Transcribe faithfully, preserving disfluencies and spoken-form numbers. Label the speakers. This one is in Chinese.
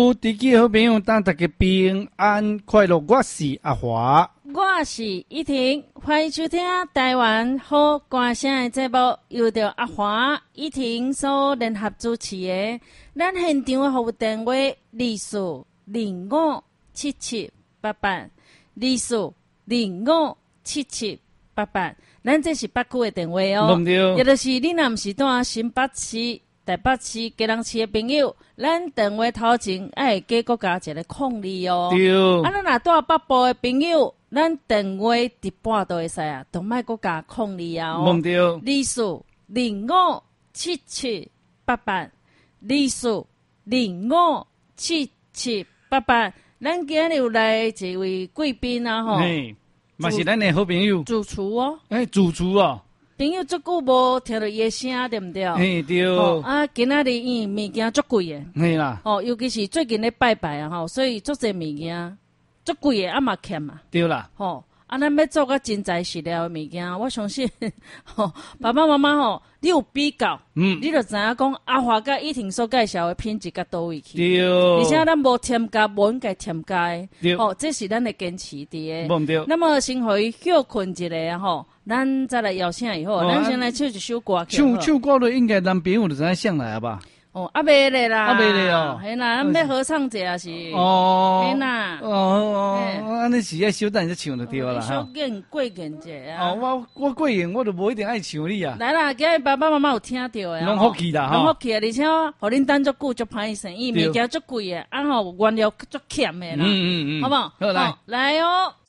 Speaker 1: 地球好朋友，等大家平安快乐。我是阿华，
Speaker 2: 我是依婷，欢迎收听台湾好歌声的节目，由着阿华、依婷所联合主持的。咱现场的服务电话：二四零五七七八八，二四零五七七八八。咱这是北区的电话哦，也就是你若毋是住新北市。台北市、基隆市的朋友，咱电话头前爱加国加一个空二哦。
Speaker 1: 对。
Speaker 2: 啊，咱若住北部的朋友，咱电话一半都会使啊，都莫国加空二啊哦。
Speaker 1: 对。
Speaker 2: 二四零五七七八八，二四零五七七八八。咱今日有来一位贵宾啊吼，
Speaker 1: 嘿，嘛是咱的好朋友，
Speaker 2: 主厨哦。
Speaker 1: 哎，主厨哦。
Speaker 2: 朋友足久无听到伊的声，对毋对？
Speaker 1: 嘿，对。
Speaker 2: 哦、啊，今仔日伊物件足贵的，
Speaker 1: 嘿啦。
Speaker 2: 哦，尤其是最近咧拜拜啊，吼，所以足侪物件足贵的，啊嘛欠啊。
Speaker 1: 对啦。
Speaker 2: 吼、哦，啊，咱要做个真材实料的物件，我相信，吼、哦，爸爸妈妈吼，你有比较，嗯，你就知影讲阿华甲依婷所介绍的品质甲倒位去。
Speaker 1: 对。
Speaker 2: 而且咱无添加，无应该添加的。
Speaker 1: 对。
Speaker 2: 哦，这是咱的坚持伫
Speaker 1: 的。对。
Speaker 2: 那么先互伊休困一下吼。咱再来邀请以后，咱、哦、先来唱一首歌。
Speaker 1: 唱唱歌了，应该男朋友就知影上来吧？
Speaker 2: 哦，啊未咧啦，
Speaker 1: 啊未咧哦，
Speaker 2: 嘿啦，咱要合唱者也是。
Speaker 1: 哦，
Speaker 2: 嘿啦，
Speaker 1: 哦哦，安尼是要小等再唱就对啦。
Speaker 2: 小演过演者啊。
Speaker 1: 哦，我我过演我就无一定爱唱你啊。
Speaker 2: 来啦，今日爸爸妈妈有听到的。
Speaker 1: 拢福气啦，
Speaker 2: 拢福气啊！而且，互恁等足久足歹生意，物件足贵的，啊吼，原料足欠的啦。
Speaker 1: 嗯嗯嗯，
Speaker 2: 好不好？
Speaker 1: 好来
Speaker 2: 来哦。